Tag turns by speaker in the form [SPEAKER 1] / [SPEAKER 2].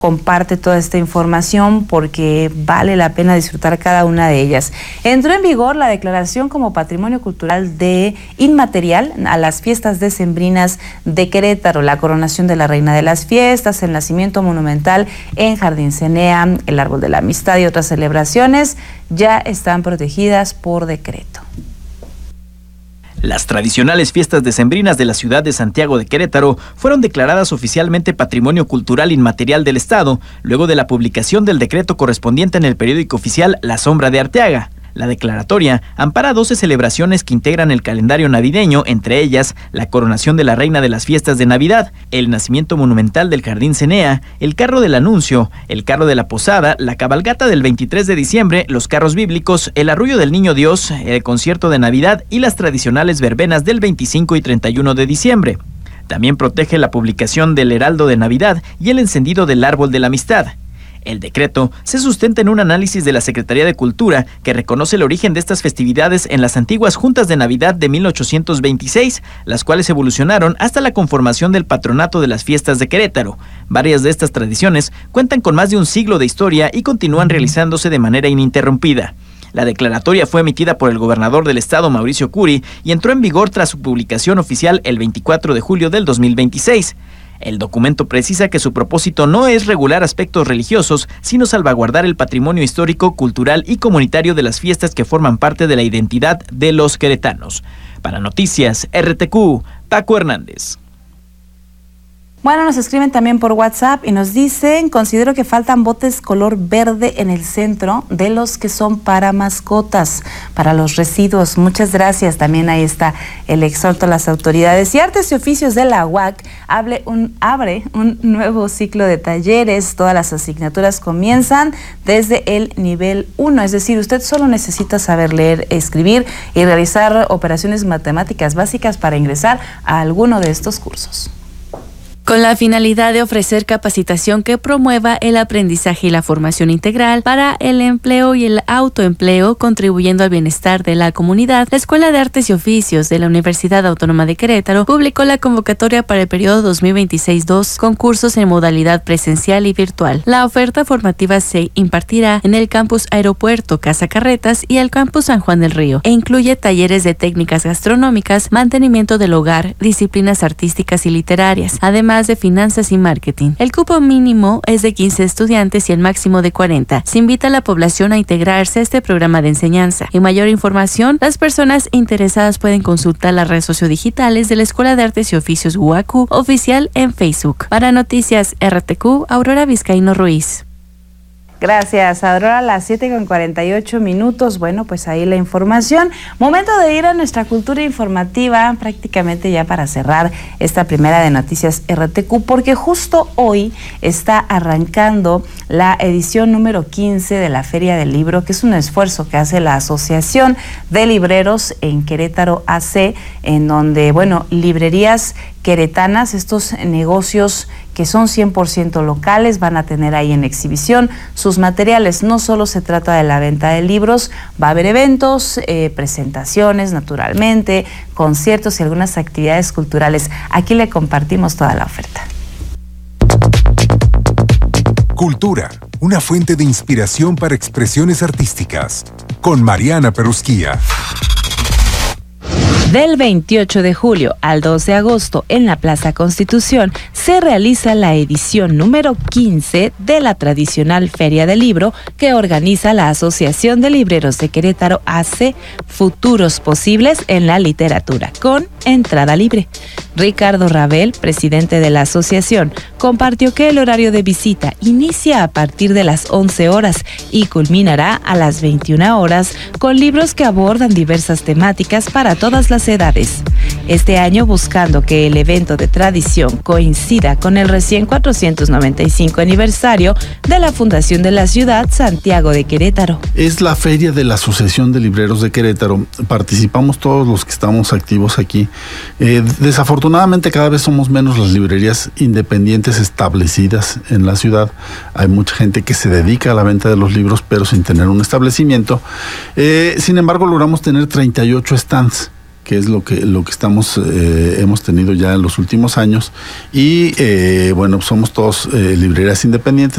[SPEAKER 1] comparte toda esta información porque vale la pena disfrutar cada una de ellas. Entró en vigor la declaración como Patrimonio Cultural de Inmaterial a las fiestas decembrinas de Querétaro, la coronación de la Reina de las Fiestas, el nacimiento monumental en Jardín Cenea, el Árbol de la Amistad y otras celebraciones ya están protegidas por decreto.
[SPEAKER 2] Las tradicionales fiestas decembrinas de la ciudad de Santiago de Querétaro fueron declaradas oficialmente Patrimonio Cultural Inmaterial del Estado, luego de la publicación del decreto correspondiente en el periódico oficial La Sombra de Arteaga. La declaratoria ampara 12 celebraciones que integran el calendario navideño, entre ellas la coronación de la Reina de las Fiestas de Navidad, el nacimiento monumental del Jardín Cenea, el carro del Anuncio, el carro de la Posada, la cabalgata del 23 de diciembre, los carros bíblicos, el arrullo del Niño Dios, el concierto de Navidad y las tradicionales verbenas del 25 y 31 de diciembre. También protege la publicación del Heraldo de Navidad y el encendido del Árbol de la Amistad. El decreto se sustenta en un análisis de la Secretaría de Cultura que reconoce el origen de estas festividades en las antiguas juntas de Navidad de 1826, las cuales evolucionaron hasta la conformación del Patronato de las Fiestas de Querétaro. Varias de estas tradiciones cuentan con más de un siglo de historia y continúan realizándose de manera ininterrumpida. La declaratoria fue emitida por el gobernador del estado, Mauricio Curi, y entró en vigor tras su publicación oficial el 24 de julio del 2026. El documento precisa que su propósito no es regular aspectos religiosos, sino salvaguardar el patrimonio histórico, cultural y comunitario de las fiestas que forman parte de la identidad de los queretanos. Para Noticias RTQ, Paco Hernández.
[SPEAKER 1] Bueno, nos escriben también por WhatsApp y nos dicen: considero que faltan botes color verde en el centro de los que son para mascotas, para los residuos. Muchas gracias. También ahí está el exhorto a las autoridades. Y Artes y Oficios de la UAC abre un nuevo ciclo de talleres. Todas las asignaturas comienzan desde el nivel 1, es decir, usted solo necesita saber leer, escribir y realizar operaciones matemáticas básicas para ingresar a alguno de estos cursos.
[SPEAKER 3] Con la finalidad de ofrecer capacitación que promueva el aprendizaje y la formación integral para el empleo y el autoempleo, contribuyendo al bienestar de la comunidad, la Escuela de Artes y Oficios de la Universidad Autónoma de Querétaro publicó la convocatoria para el periodo 2026-2 con cursos en modalidad presencial y virtual. La oferta formativa se impartirá en el campus Aeropuerto Casa Carretas y el campus San Juan del Río e incluye talleres de técnicas gastronómicas, mantenimiento del hogar, disciplinas artísticas y literarias, además de finanzas y marketing. El cupo mínimo es de 15 estudiantes y el máximo de 40. Se invita a la población a integrarse a este programa de enseñanza. Y mayor información, las personas interesadas pueden consultar las redes sociodigitales de la Escuela de Artes y Oficios UAQ oficial en Facebook. Para Noticias RTQ, Aurora Vizcaíno Ruiz.
[SPEAKER 1] Gracias, Aurora, a las 7:48. Bueno, pues ahí la información. Momento de ir a nuestra cultura informativa, prácticamente ya para cerrar esta primera de Noticias RTQ, porque justo hoy está arrancando la edición número 15 de la Feria del Libro, que es un esfuerzo que hace la Asociación de Libreros en Querétaro AC, en donde, bueno, librerías queretanas, estos negocios que son 100% locales, van a tener ahí en exhibición sus materiales. No solo se trata de la venta de libros, va a haber eventos, presentaciones, naturalmente, conciertos y algunas actividades culturales. Aquí le compartimos toda la oferta.
[SPEAKER 4] Cultura, una fuente de inspiración para expresiones artísticas, con Mariana Perusquía.
[SPEAKER 1] Del 28 de julio al 2 de agosto en la Plaza Constitución se realiza la edición número 15 de la tradicional Feria del Libro que organiza la Asociación de Libreros de Querétaro AC, Futuros Posibles en la Literatura, con entrada libre. Ricardo Rabel, presidente de la asociación, compartió que el horario de visita inicia a partir de las 11 horas y culminará a las 21 horas con libros que abordan diversas temáticas para todas las edades. Este año, buscando que el evento de tradición coincida con el recién 495 aniversario de la fundación de la ciudad, Santiago de Querétaro.
[SPEAKER 5] Es la feria de la Asociación de Libreros de Querétaro. Participamos todos los que estamos activos aquí. Desafortunadamente cada vez somos menos las librerías independientes establecidas en la ciudad. Hay mucha gente que se dedica a la venta de los libros, pero sin tener un establecimiento. Sin embargo, logramos tener 38 stands. que es lo que hemos tenido ya en los últimos años, y bueno, somos todos librerías independientes.